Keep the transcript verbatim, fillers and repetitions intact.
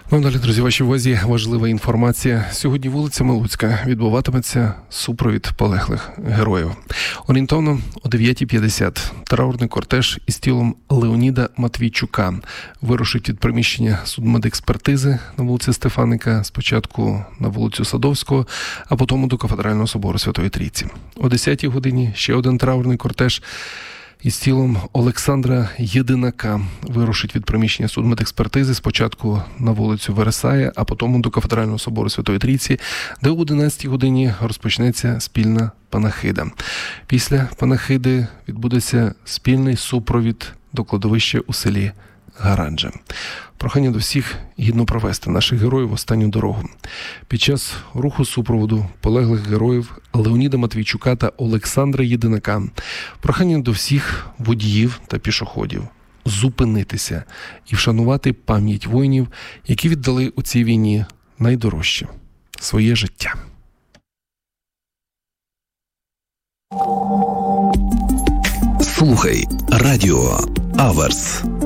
Ну, далі, друзі, вашій увазі важлива інформація. Сьогодні вулицями Луцька відбуватиметься супровід полеглих героїв. Орієнтовно о дев'ята п'ятдесят траурний кортеж із тілом Леоніда Матвійчука вирушить від приміщення судмедекспертизи на вулиці Стефаника, спочатку на вулицю Садовського, а потім до Кафедрального собору Святої Трійці. О десятій годині ще один траурний кортеж із тілом Олександра Єдинака вирушить від приміщення судмедекспертизи спочатку на вулицю Вересая, а потім до Кафедрального собору Святої Трійці, де об одинадцятій годині розпочнеться спільна панахида. Після панахиди відбудеться спільний супровід до кладовища у селі Гаранджа. Прохання до всіх гідно провести наших героїв в останню дорогу. Під час руху супроводу полеглих героїв Леоніда Матвійчука та Олександра Єдинака прохання до всіх водіїв та пішоходів зупинитися і вшанувати пам'ять воїнів, які віддали у цій війні найдорожче – своє життя. Слухай радіо Аверс.